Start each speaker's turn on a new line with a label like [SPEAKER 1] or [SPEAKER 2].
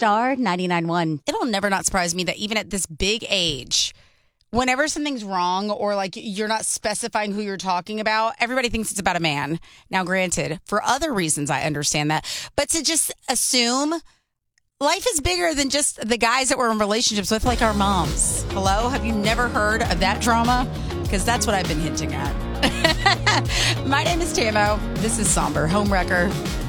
[SPEAKER 1] Star 99.1.
[SPEAKER 2] It'll never not surprise me that even at this big age, whenever something's wrong or like you're not specifying who you're talking about, everybody thinks it's about a man. Now, granted, for other reasons, I understand that. But to just assume life is bigger than just the guys that we're in relationships with, like our moms. Hello? Have you never heard of that drama? Because that's what I've been hinting at. My name is Tamo. This is Somber Homewrecker.